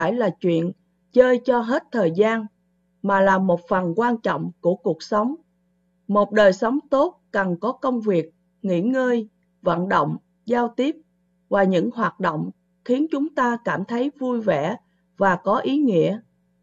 phải là chuyện chơi cho hết thời gian, mà là một phần quan trọng của cuộc sống. Một đời sống tốt cần có công việc, nghỉ ngơi, vận động, giao tiếp và những hoạt động khiến chúng ta cảm thấy vui vẻ và có ý nghĩa.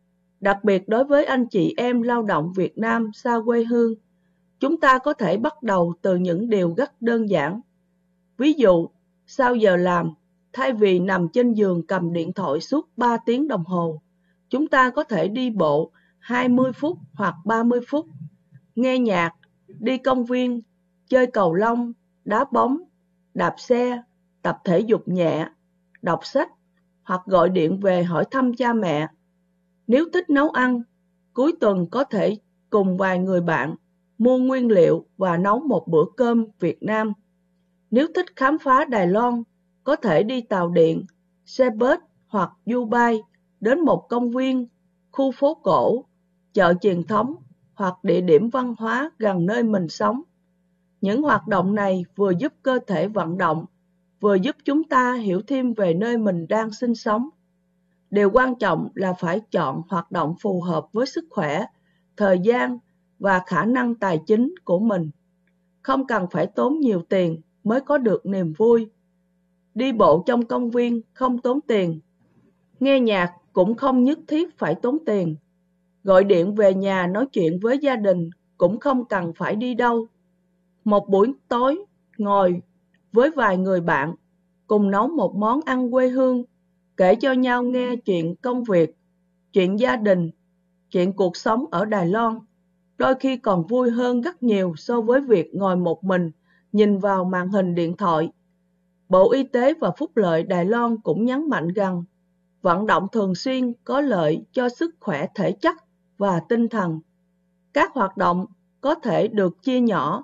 Đặc biệt đối với anh chị em lao động Việt Nam xa quê hương, chúng ta có thể bắt đầu từ những điều rất đơn giản. Ví dụ, sau giờ làm, thay vì nằm trên giường cầm điện thoại suốt 3 tiếng đồng hồ, chúng ta có thể đi bộ 20 phút hoặc 30 phút, nghe nhạc, đi công viên, chơi cầu lông, đá bóng, đạp xe, tập thể dục nhẹ, đọc sách hoặc gọi điện về hỏi thăm cha mẹ. Nếu thích nấu ăn, cuối tuần có thể cùng vài người bạn mua nguyên liệu và nấu một bữa cơm Việt Nam. Nếu thích khám phá Đài Loan, có thể đi tàu điện, xe bus hoặc du bay đến một công viên, khu phố cổ, chợ truyền thống hoặc địa điểm văn hóa gần nơi mình sống. Những hoạt động này vừa giúp cơ thể vận động, vừa giúp chúng ta hiểu thêm về nơi mình đang sinh sống. Điều quan trọng là phải chọn hoạt động phù hợp với sức khỏe, thời gian và khả năng tài chính của mình. Không cần phải tốn nhiều tiền mới có được niềm vui. Đi bộ trong công viên không tốn tiền. Nghe nhạc cũng không nhất thiết phải tốn tiền. Gọi điện về nhà nói chuyện với gia đình cũng không cần phải đi đâu. Một buổi tối ngồi với vài người bạn, cùng nấu một món ăn quê hương, kể cho nhau nghe chuyện công việc, chuyện gia đình, chuyện cuộc sống ở Đài Loan, đôi khi còn vui hơn rất nhiều so với việc ngồi một mình, nhìn vào màn hình điện thoại. Bộ Y tế và Phúc lợi Đài Loan cũng nhấn mạnh rằng, vận động thường xuyên có lợi cho sức khỏe thể chất và tinh thần. Các hoạt động có thể được chia nhỏ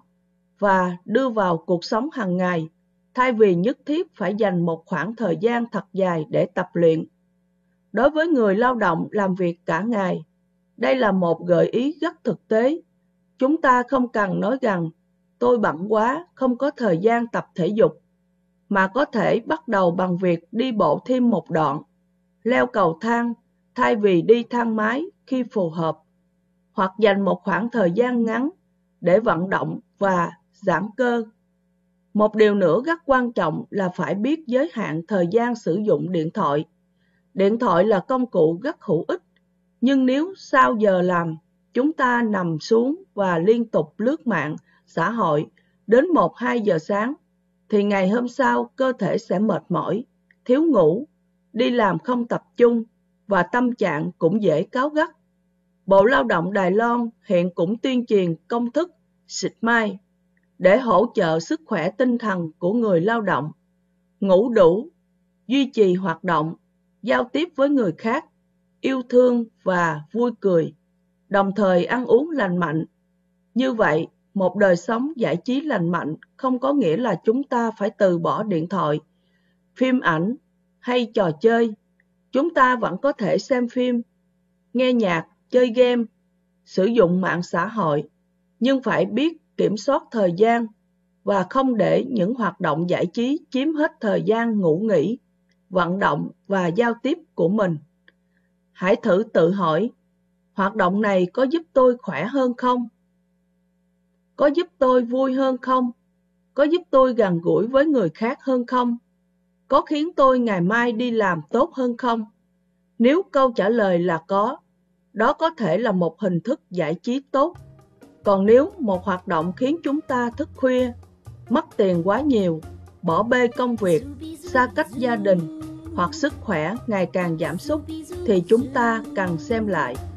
và đưa vào cuộc sống hàng ngày, thay vì nhất thiết phải dành một khoảng thời gian thật dài để tập luyện. Đối với người lao động làm việc cả ngày, đây là một gợi ý rất thực tế. Chúng ta không cần nói rằng tôi bận quá, không có thời gian tập thể dục, mà có thể bắt đầu bằng việc đi bộ thêm một đoạn, leo cầu thang thay vì đi thang máy khi phù hợp, hoặc dành một khoảng thời gian ngắn để vận động và giãn cơ. Một điều nữa rất quan trọng là phải biết giới hạn thời gian sử dụng điện thoại. Điện thoại là công cụ rất hữu ích, nhưng nếu sau giờ làm, chúng ta nằm xuống và liên tục lướt mạng xã hội đến 1-2 giờ sáng, thì ngày hôm sau cơ thể sẽ mệt mỏi, thiếu ngủ, đi làm không tập trung và tâm trạng cũng dễ cáu gắt. Bộ Lao động Đài Loan hiện cũng tuyên truyền công thức SITMAI để hỗ trợ sức khỏe tinh thần của người lao động, ngủ đủ, duy trì hoạt động, giao tiếp với người khác, yêu thương và vui cười, đồng thời ăn uống lành mạnh. Như vậy, một đời sống giải trí lành mạnh không có nghĩa là chúng ta phải từ bỏ điện thoại, phim ảnh hay trò chơi. Chúng ta vẫn có thể xem phim, nghe nhạc, chơi game, sử dụng mạng xã hội, nhưng phải biết kiểm soát thời gian và không để những hoạt động giải trí chiếm hết thời gian ngủ nghỉ, vận động và giao tiếp của mình. Hãy thử tự hỏi, hoạt động này có giúp tôi khỏe hơn không? Có giúp tôi vui hơn không? Có giúp tôi gần gũi với người khác hơn không? Có khiến tôi ngày mai đi làm tốt hơn không? Nếu câu trả lời là có, đó có thể là một hình thức giải trí tốt. Còn nếu một hoạt động khiến chúng ta thức khuya, mất tiền quá nhiều, bỏ bê công việc, xa cách gia đình hoặc sức khỏe ngày càng giảm sút, thì chúng ta cần xem lại.